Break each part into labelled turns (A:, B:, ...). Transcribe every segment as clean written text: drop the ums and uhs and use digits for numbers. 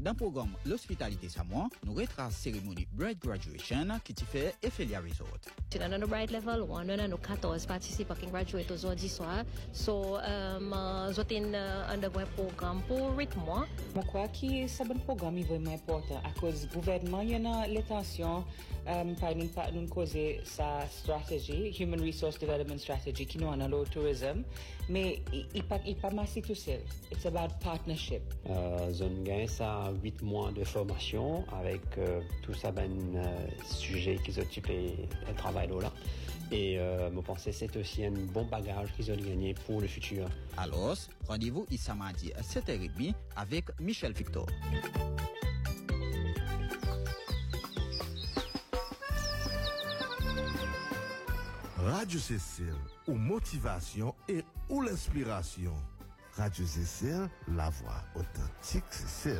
A: Dans le programme L'Hospitalité Samoa, nous retrace cérémonie Bright Graduation qui t'y fait Ephelia Resort.
B: C'est dans le Bright Level 1, nous avons 14 participants qui graduent aujourd'hui soir. So, j'ai un programme pour 8 mois.
C: Je crois que c'est un programme vraiment important à cause du gouvernement, il y a l'intention par nous causer sa stratégie, Human Resource Development Strategy, qui nous a le tourisme, mais il pas massé tout seul. It's about partnership.
D: Zone gain ça 8 mois de formation avec tout ça sujet qu'ils occupent le travail là. Et je pense que c'est aussi un bon bagage qu'ils ont gagné pour le futur.
A: Alors, rendez-vous ici samedi à 7h30 avec Michel Victor.
E: Radio Cécile, ou motivation et ou l'inspiration. Radio Cécile, la voix authentique Cécile.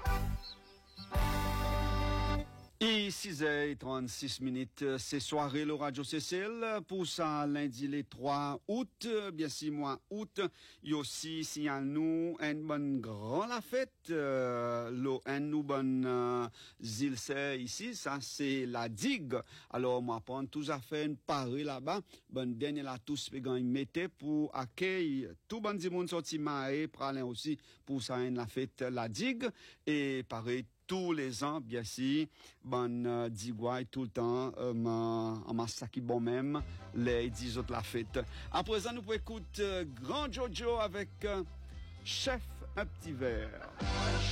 F: Et 6h36, c'est soirée le Radio Cécile. Pour ça, lundi les 3 août, bien 6 mois août, il y a aussi signal nous une bonne grande la fête. Nous bonne île c'est ici, ça c'est la digue. Alors moi prendre tous à faire une parée là-bas. Bonne dernière là tous pégan mettez pour accueillir tout bon du monde sorti maré pralin aussi pour ça la fête la digue et pareil tous les ans, bien sûr, bon, digouaille tout le temps, en massacre bon même, les 10 autres la fête. À présent, nous pouvons écouter Grand Jojo avec Chef un petit verre.